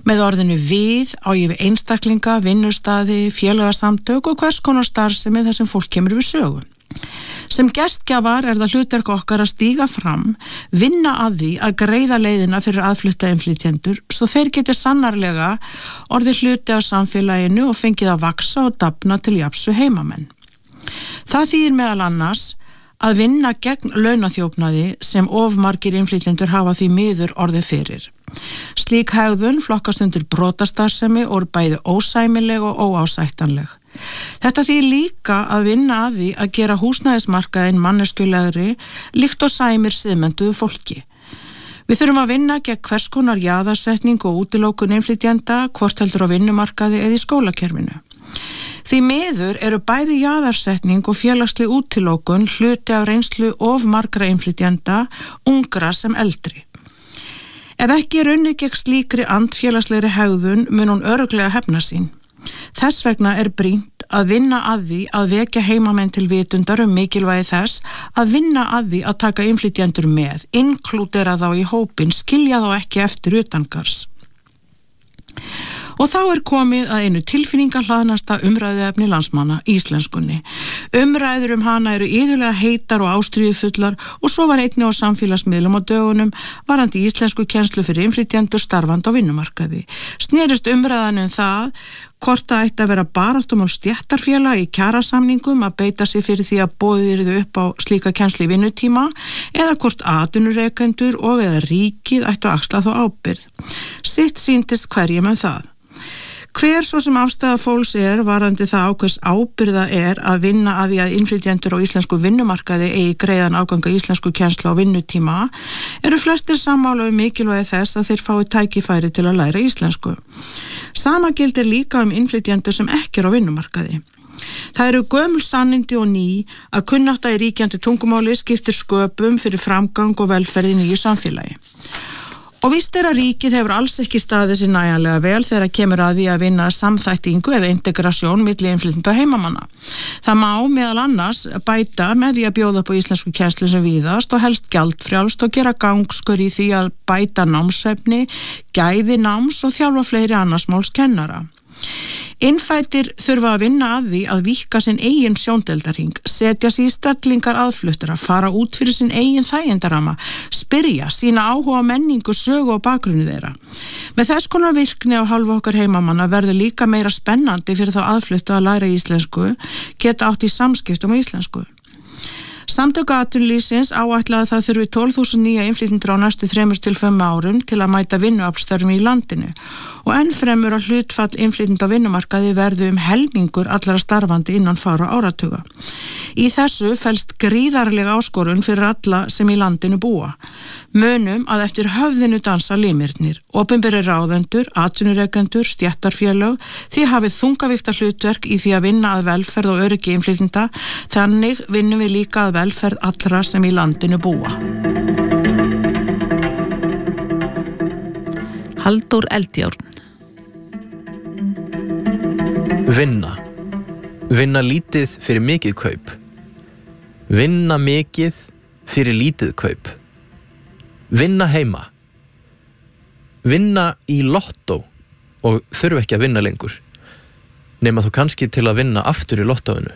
Með orðinu við á ég við einstaklinga, vinnustaði, félagasamtök og hvers konar starfsemi þar sem fólk kemur við sögu. Sem gestgjafar það hlutverk okkar að stíga fram, vinna að því að greiða leiðina fyrir aðflutta innflytjendur svo þeir geti sannarlega orðið hluti af samfélaginu og fengið að vaxa og dafna til jafns við heimamenn. Það þýðir meðal annars að vinna gegn launaþjófnaði sem of margir innflytjendur hafa því miður orðið fyrir. Slík hegðun flokkast undir brotastarfsemi og bæði ósæmileg og óásættanleg. Þetta þýðir líka að vinna að því að gera húsnæðismarkaðinn manneskjulegri líkt og sæmir siðmenntuðu fólki. Við þurfum að vinna gegn hvers konar jaðarsetning og útilókun innflytjenda, hvort heldur á vinnumarkaði eða í skólakerfinu. Því miður eru bæði jaðarsetning og félagsleg útilókun hluti af reynslu of margra innflytjenda, ungra sem eldri. Ef ekki unnið gegn slíkri andfélagslegri hegðun mun hún örugglega hefna sín. Þess vegna brýnt að vinna að því að vekja heimamenn til vitundar mikilvægi þess að vinna að því að taka innflytjendur með, inklúdera þá í hópinn, skilja þá ekki eftir utangars. Og þá komið að einu tilfinningahlaðnasta umræðuefni landsmanna, íslenskunni. Umræður hana eru iðulega heitar og ástríðufullar og svo var einnig á samfélagsmiðlum á dögunum varandi íslenskukennslu fyrir innflytjendur starfandi á vinnumarkaði. Snerist umræðan það hvort það ætti að vera baráttumál stéttarfélag í kjarasamningum að beita sig fyrir því að boðið yrðu upp á slíka kennslu í vinnutíma eða hvort atvinnurekendur og eða ríkið ættu að axla þá ábyrgð. Sitt sýndist hverjum það. Hver svo sem afstæða fólks varandi það ákveðs ábyrgða að vinna að því að innflytjendur á íslensku vinnumarkaði eigi greiðan afganga íslensku kennslu á vinnutíma eru flestir sammála mikilvægi þess að þeir fái tækifæri til að læra íslensku. Sama gildir líka innflytjendur sem ekki á vinnumarkaði. Það eru gömul sannindi og ný að kunnátta í ríkjandi tungumáli skiptir sköpum fyrir framgang og velferð í nýju samfélagi. Og víst að ríkið hefur alls ekki staðið sér nægjanlega vel þegar kemur að því að vinna samþættingu eða integrasjón milli innflytjenda og heimamanna. Það má meðal annars bæta með því að bjóða upp á íslensku kennslu sem víðast og helst gjaldfrjálst og gera gangskur í því að bæta námsefni, gæði náms og þjálfa fleiri annarsmáls kennara. Innfæddir þurfa að vinna að því að víkka sinn eigin sjóndeildarhring, setja sig í stellingar aðfluttara, fara út fyrir sinn eigin þægindarama, spyrja, sína áhuga menningu, sögu og bakgrunni þeirra. Með þess konar virkni á hálfu okkar heimamanna verður líka meira spennandi fyrir þá aðfluttu að læra íslensku, geta átt í samskiptum á íslensku. Samtök atvinnulífsins áætla að það þurfi 12.000 nýja innflytjendur á næstu 3-5 árum til að mæta vinnuaflsstörfum í landinu og enn fremur að hlutfall innflytjenda á vinnumarkaði verði helmingur allra starfandi innan fárra áratuga. Í þessu felst gríðarleg áskorun fyrir alla sem í landinu búa. Munum að eftir höfðinu dansa limirnir, opinberir ráðendur, atvinnurekendur, stéttarfélög, því hafið þungavíkta hlutverk í því að vinna að velferð og öryggi innflytjenda, þannig vinnum við líka að velferð allra sem í landinu búa. Halldór Eldjárn. Vinna lítið fyrir mikið kaup. Vinna mikið fyrir lítið kaup. Vinna heima. Vinna í lottó og þurfa ekki að vinna lengur. Nema þó kannski til að vinna aftur í lottóinu.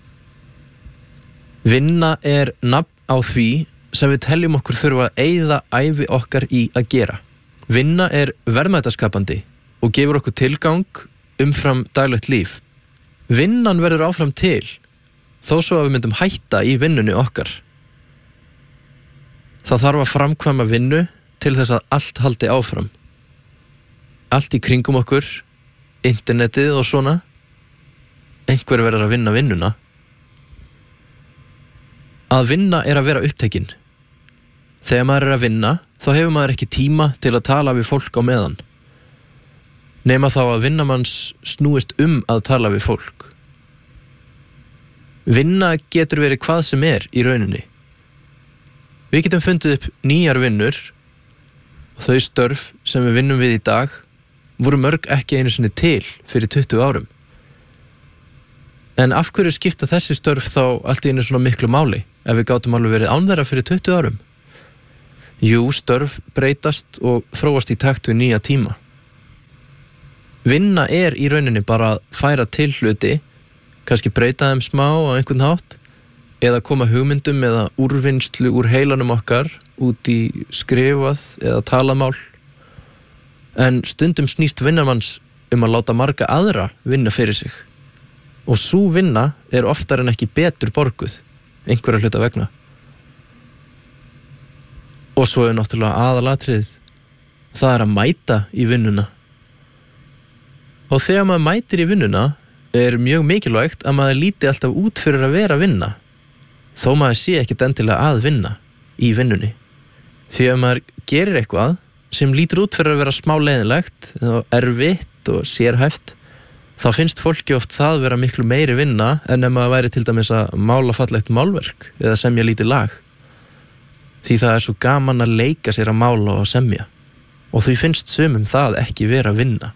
Vinna nafn á því sem við teljum okkur þurfa að eyða ævi okkar í að gera. Vinna verðmætaskapandi og gefur okkur tilgang umfram daglegt líf. Vinnan verður áfram til, þó svo að við myndum hætta í vinnunni okkar. Það þarf að framkvæma vinnu til þess að allt haldi áfram. Allt í kringum okkur, internetið og svona, einhver verður að vinna vinnuna. Að vinna að vera upptekinn. Þegar maður að vinna, þá hefur maður ekki tíma til að tala við fólk á meðan. Nema þá að vinnamanns snúist að tala við fólk. Vinna getur verið hvað sem í rauninni. Við getum fundið upp nýjar vinnur og þau störf sem við vinnum við í dag voru mörg ekki einu sinni til fyrir 20 árum. En af hverju skipta þessi störf þá allt í einu svona miklu máli ef við gátum alveg verið án þeirra fyrir 20 árum? Jú, störf breytast og þróast í takt við nýja tíma. Vinna í rauninni bara að færa til hluti, kannski breyta þeim smá á einhvern hátt, eða koma hugmyndum eða úrvinnslu úr heilanum okkar út í skrifað eða talamál. En stundum snýst vinnamanns að láta marga aðra vinna fyrir sig. Og sú vinna oftar en ekki betur borguð, einhverja hluta vegna. Og svo náttúrulega aðalatriðið, það að mæta í vinnuna. Og þegar maður mætir í vinnuna mjög mikilvægt að maður líti alltaf út fyrir að vera að vinna, þó maður sé ekkert endilega að vinna í vinnunni. Því að maður gerir eitthvað sem lítur út fyrir að vera smá leiðinlegt og erfitt og sérhæft, þá finnst fólki oft það vera miklu meiri vinna en ef maður væri til dæmis að mála fallegt málverk eða semja lítið lag. Því það svo gaman að leika sér að mála og semja, og því finnst sumum það ekki vera að vinna.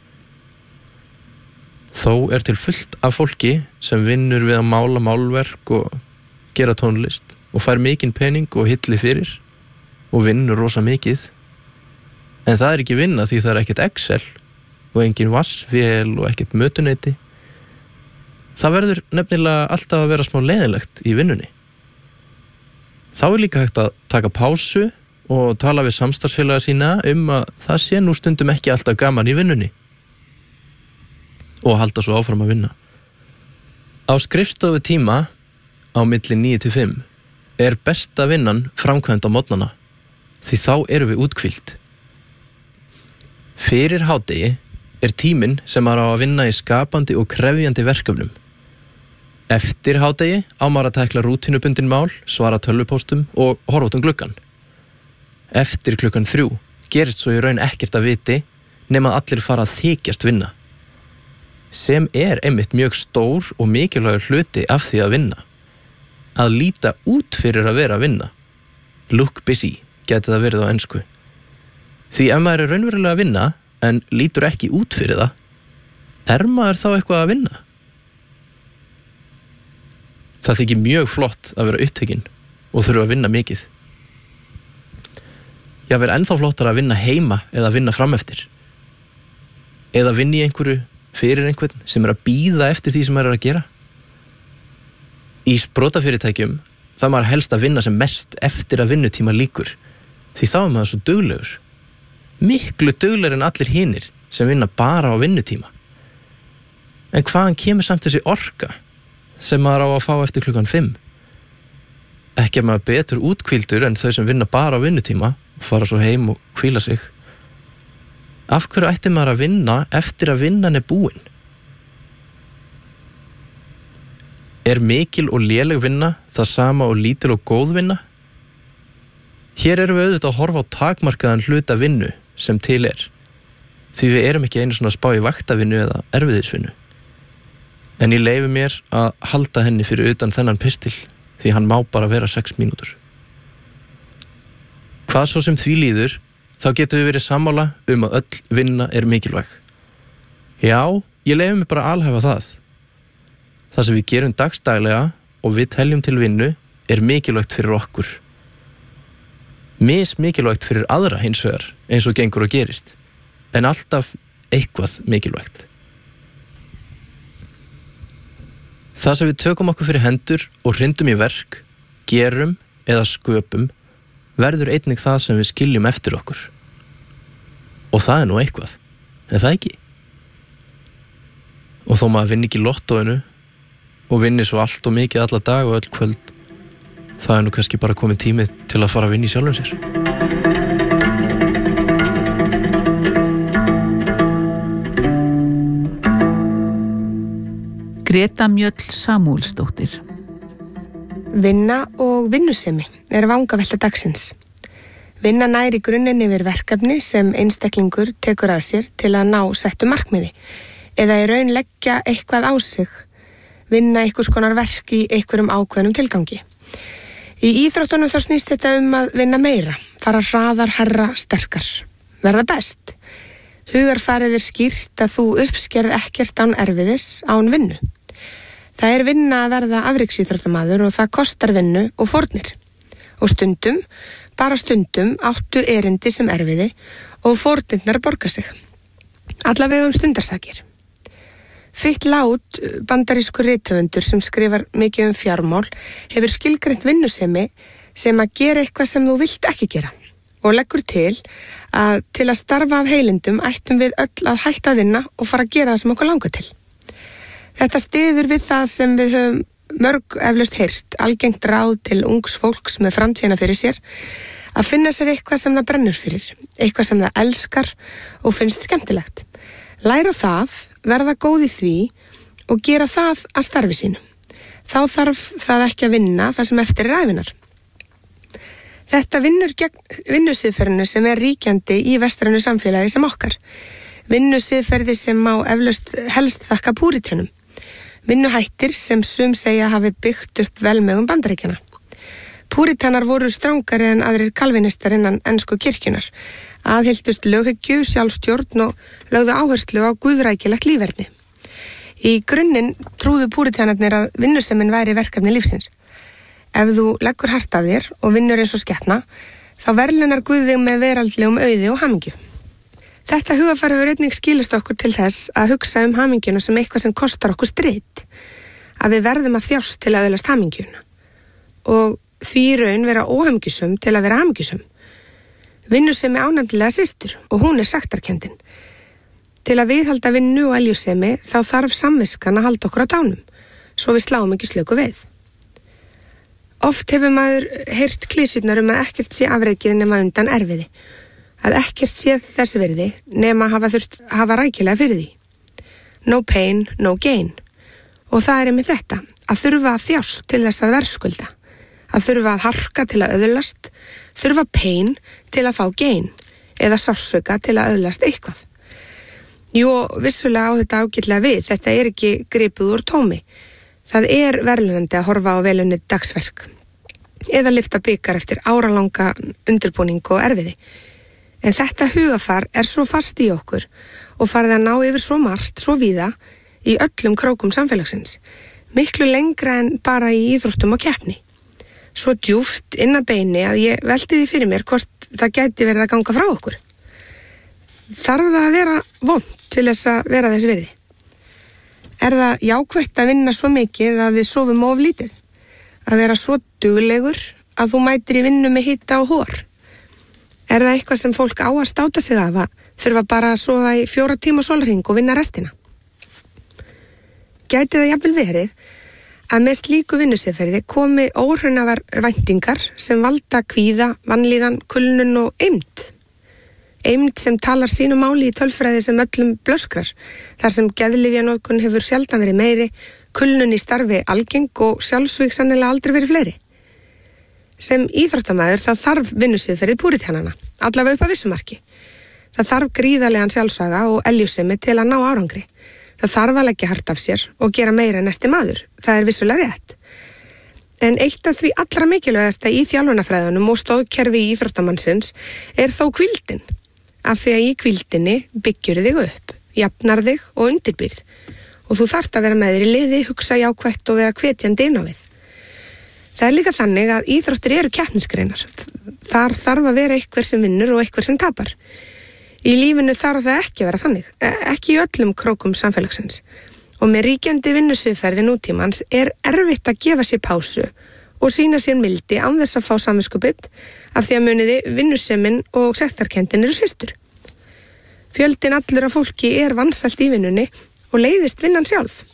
Þó til fullt af fólki sem vinnur við að mála málverk og gera tónlist og fær mikinn pening og hilli fyrir og vinnur rosa mikið. En það ekki vinna því það ekkert Excel og engin vassvél og ekkert mötuneyti. Það verður nefnilega alltaf að vera smá leiðinlegt í vinnunni. Þá líka hægt að taka pásu og tala við samstarfsfélaga sína að það sé nú stundum ekki alltaf gaman í vinnunni. Og halda svo áfram að vinna. Á skrifstofu tíma á milli 9-5 besta vinnan framkvæmd á morgnana, því þá erum við úthvíld. Fyrir hádegi tíminn sem maður á að vinna í skapandi og krefjandi verkefnum. Eftir hádegi á maður að tækla rútínubundin mál, svara tölvupóstum og horfa út gluggann. Eftir klukkan 3 gerist svo í raun ekkert að viti nema að allir fara að þykjast vinna. Sem einmitt mjög stór og mikilvægur hluti af því að vinna. Að líta út fyrir að vera að vinna. Look busy, gæti það verið á ensku. Því ef maður raunverulega að vinna, en lítur ekki út fyrir það, maður þá eitthvað að vinna? Það þykir mjög flott að vera upptekinn og þurfa að vinna mikið. Jafnvel ennþá flottar að vinna heima eða vinna frameftir. Eða vinna í einhverju fyrir einhvern sem að bíða eftir því sem maður að gera. Í sprotafyrirtækjum þá maður helst að vinna sem mest eftir að vinnutíma lýkur, því þá maður svo duglegur. Miklu duglegur en allir hinir sem vinna bara á vinnutíma. En hvaðan kemur samt þessi orka sem maður á að fá eftir klukkan 5? Ekki að maður betur úthvíldur en þau sem vinna bara á vinnutíma og fara svo heim og hvíla sig. Af hverju ætti maður að vinna eftir að vinnan búin? Mikil og léleg vinna það sama og lítil og góð vinna? Hér erum við auðvitað að horfa á takmarkaðan hluta vinnu sem til því við erum ekki einu svona að spá í vaktavinnu eða erfiðisvinnu. En ég leyfi mér að halda henni fyrir utan þennan pistil, því hann má bara vera 6 mínútur. Hvað svo sem því líður, þá getum við verið sammála að öll vinna mikilvæg. Já, ég leyfi mig bara að alhæfa það. Það sem við gerum dagsdaglega og við teljum til vinnu mikilvægt fyrir okkur. Mikilvægt fyrir aðra hins vegar, eins og gengur og gerist, en alltaf eitthvað mikilvægt. Það sem við tökum okkur fyrir hendur og hrindum í verk, gerum eða sköpum, verður einnig það sem við skiljum eftir okkur. Og það nú eitthvað, en það ekki. Og þó maður vinni ekki í lottóinu og vinni svo allt og mikið alla dag og öll kvöld, það nú kannski bara komið tími til að fara að vinna í sjálfum sér. Greta Mjöll Samúelsdóttir. Vinna og vinnusemi vangavelta dagsins. Vinna nær í grunninn yfir verkefni sem einstaklingur tekur að sér til að ná settu markmiði eða í raun leggja eitthvað á sig, vinna einhvers konar verk í einhverjum ákveðnum tilgangi. Í íþróttunum þá snýst þetta að vinna meira, fara hraðar, hærra, sterkar, verða best. Hugarfarið skýrt að þú uppskerð ekkert án erfiðis, án vinnu. Það vinna að verða afreksíþróttamaður og það kostar vinnu og fórnir. Og stundum, bara stundum, áttu erindi sem erfiði og fórnirnar borga sig. Allavega stundarsakir. Fitt Lát, bandarískur rithöfundur sem skrifar mikið fjármál, hefur skilgreint vinnusemi sem að gera eitthvað sem þú vilt ekki gera og leggur til að starfa af heilindum ættum við öll að hætta að vinna og fara að gera það sem okkur langar til. Þetta styður við það sem við höfum mörg eflaust heyrt, algengt ráð til ungs fólks með framtíðina fyrir sér, að finna sér eitthvað sem það brennur fyrir, eitthvað sem það elskar og finnst skemmtilegt. Læra það, verða góð í því og gera það að starfi sínu. Þá þarf það ekki að vinna það sem eftir er ævinar. Þetta vinnur gegn vinnusiðferðinu sem er ríkjandi í vestrænu samfélagi sem okkar. Vinnusiðferði sem má eflaust helst þakka púritönum. Vinnuhættir sem sum segja hafi byggt upp velmegum Bandaríkjanna. Púritanar voru strangari en aðrir kalvinistar innan ensku kirkjunar, aðhylltust löghyggju, sjálfstjórn og lögðu áherslu á guðrækilegt lífverðni. Í grunninn trúðu púritanarnir að vinnusemin væri verkefni lífsins. Ef þú leggur hart af þér og vinnur eins og skepna, þá verðlunar Guð þig með veraldlegum auði og hamingju. Þetta hugafar hefur einnig skilist okkur til þess að hugsa hamingjuna sem eitthvað sem kostar okkur strit, að við verðum að þjást til að öðlast hamingjuna og því í raun vera óhamingjusum til að vera hamingjusum. Vinnusemi ánefnilega systur og hún er sektarkenndin. Til að viðhalda vinnu og eljusemi þá þarf samviskan að halda okkur á tánum, svo við sláum ekki slöku við. Oft hefur maður heyrt klísurnar að ekkert sé afreikið nema undan erfiði, að ekkert sé þess virði nema hafa rækilega fyrir því. No pain, no gain. Og það er einmitt þetta, að þurfa að þjást til þess að verðskulda, að þurfa að harka til að öðlast, þurfa pain til að fá gain eða sársauka til að öðlast eitthvað. Jú, vissulega á þetta ágætlega við, þetta er ekki gripið úr tómi. Það er verðlunandi að horfa á velunnið dagsverk eða lyfta bikar eftir áralanga undirbúning og erfiði. En þetta hugafar er svo fast í okkur og farið að ná yfir svo margt, svo víða í öllum krókum samfélagsins, miklu lengra en bara í íþróttum og keppni. Svo djúpt inn að beini að ég velti því fyrir mér hvort það gæti verið að ganga frá okkur. Þarf það að vera vont til þess að vera þess virði? Er það jákvætt að vinna svo mikið að við sofum of lítið? Að vera svo duglegur að þú mætir í vinnu með hita og hór? Er það eitthvað sem fólk á að státa sig af að þurfa bara að sofa í 4 tíma sólarhring og vinna restina? Gæti það jafnvel verið að með slíku vinnusiðferði komi óhraunavar væntingar sem valda kvíða, vanlíðan, kulnun og eymd. Eymd sem talar sínu máli í tölfræði sem öllum blöskrar, þar sem geðlyfjanotkun hefur sjaldan verið meiri, kulnun í starfi algeng og sjálfsvíg sannilega aldrei verið fleiri. Sem íþróttamaður þá þarf vinnusiðferði púritanana, allavega upp að vissumarki. Það þarf gríðarlegan sjálfsaga og eljusemi til að ná árangri. Það þarf að leggja hart af sér og gera meira en næsti maður. Það er vissulega rétt. En eitt af því allra mikilvægasta í þjálfunarfræðunum og stóðkerfi í íþróttamannsins er þó hvíldin. Af því að í hvíldinni byggjur þig upp, jafnar þig og undirbýrð. Og þú þarft að vera með þér í liði, hugsa jákvætt og vera hvetjandi inn á við. Það er líka þannig að íþróttir eru keppnisgreinar. Þar þarf að vera einhver sem vinnur og einhver sem tapar. Í lífinu þarf það ekki að vera þannig, ekki í öllum krókum samfélagsins. Og með ríkjandi vinnusiðferði nútímans er erfitt að gefa sér pásu og sýna sér mildi án þess að fá samviskubit af því að muniði vinnusemin og sektarkenndin eru systur. Fjöldin allur af fólki er vansælt í vinnunni og leiðist vinnan sjálf.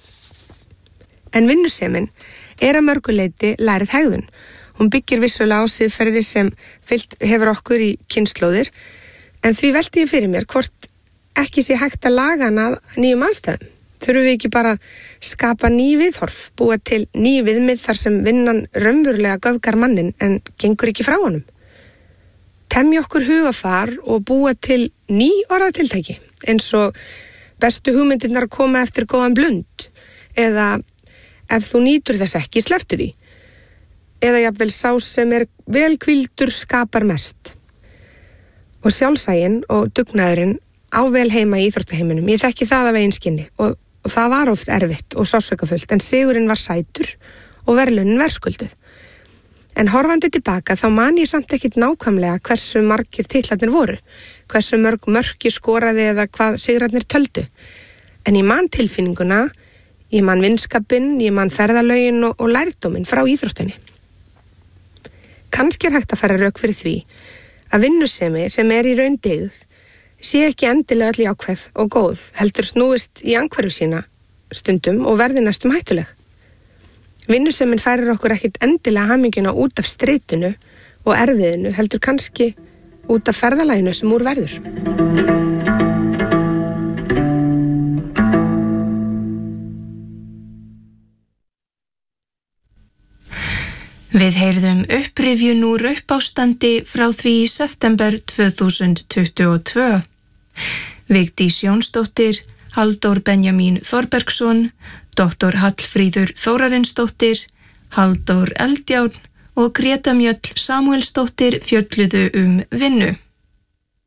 En vinnusemin er að mörguleiti lærið hegðun. Hún byggir vissulega á siðferði sem fylgt hefur okkur í kynslóðir, en því velti ég fyrir mér hvort ekki sé hægt að laga hana nýjum aðstæðum. Þurfum við ekki bara að skapa ný viðhorf, búa til ný viðmið þar sem vinnan raunverulega göfgar mannin en gengur ekki frá honum. Temja okkur hugafar og búa til ný orðatiltæki, eins og bestu hugmyndirnar koma eftir góðan blund, eða ef þú nýtur þess ekki, slepptu því. Eða jafnvel sá sem er vel hvíldur skapar mest. Og sjálfsægin og dugnaðurinn á vel heima í íþróttaheiminum. Ég þekki það af eigin skinni og það var oft erfitt og sársaukafullt, en sigurinn var sætur og verðlaunin verðskulduð. En horfandi tilbaka þá man ég samt ekkit nákvæmlega hversu margir titlarnir voru, hversu mörg mörki skoraði eða hvað sigrarnir töldu. En ég man tilfinninguna, ég man vinskapinn, ég man ferðalögin og lærdóminn frá íþróttinni. Kannski hægt að fara rök fyrir því að vinnusemi sem í raun dyggð sé ekki endilega öll jákvæð og góð, heldur snúist í andhverfu sína stundum og verði næstum hættuleg. Vinnusemin færir okkur ekkit endilega hamingjuna út af stritinu og erfiðinu, heldur kannski út af ferðalaginu sem úr verður. Við heyrðum upprifjun úr uppástandi frá því í september 2022. Vigdís Jónsdóttir, Halldór Benjamín Þorbergsson, Dr. Hallfríður Þórarinsdóttir, Halldór Eldjárn og Greta Mjöll Samúelsdóttir fjölluðu vinnu.